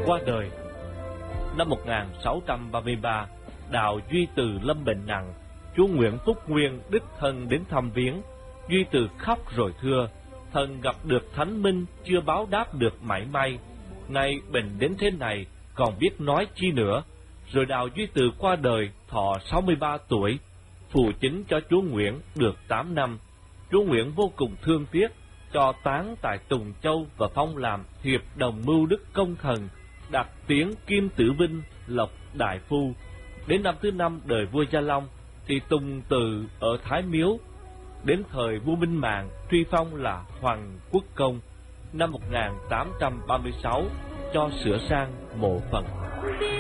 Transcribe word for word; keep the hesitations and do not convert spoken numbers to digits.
qua đời. Năm một nghìn sáu trăm ba mươi ba, Đào Duy Từ lâm bệnh nặng, chúa Nguyễn Phúc Nguyên đích thân đến thăm viếng. Duy Từ khóc rồi thưa: thần gặp được thánh minh, chưa báo đáp được mảy may, nay bệnh đến thế này, còn biết nói chi nữa. Rồi Đào Duy Từ qua đời thọ sáu mươi ba tuổi, phù chính cho chúa Nguyễn được tám năm. Chúa Nguyễn vô cùng thương tiếc, cho táng tại Tùng Châu và phong làm hiệp đồng mưu đức công thần, đặt tiếng Kim Tử Vinh, lộc đại phu. Đến năm thứ năm đời vua Gia Long thì Tùng Từ ở Thái Miếu. Đến thời vua Minh Mạng truy phong là Hoàng Quốc Công. Năm một nghìn tám trăm ba mươi sáu cho sửa sang mộ phần.